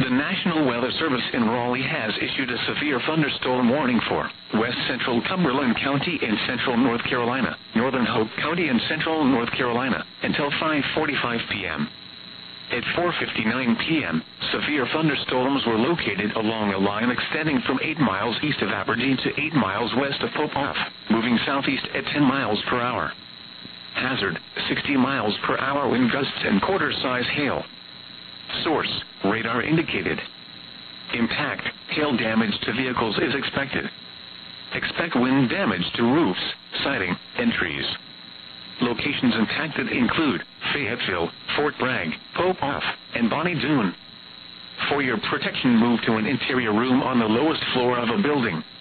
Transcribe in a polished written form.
The National Weather Service in Raleigh has issued a severe thunderstorm warning for west central Cumberland County in central North Carolina, northern Hope County in central North Carolina, until 5:45 p.m. At 4:59 p.m., severe thunderstorms were located along a line extending from 8 miles east of Aberdeen to 8 miles west of Pope Off, moving southeast at 10 miles per hour. Hazard, 60 miles per hour wind gusts and quarter-size hail. Source, radar indicated. Impact, hail damage to vehicles is expected. Expect wind damage to roofs, siding, and trees. Locations impacted include Fayetteville, Fort Bragg, Pope Off, and Bonnie Doon. For your protection, move to an interior room on the lowest floor of a building.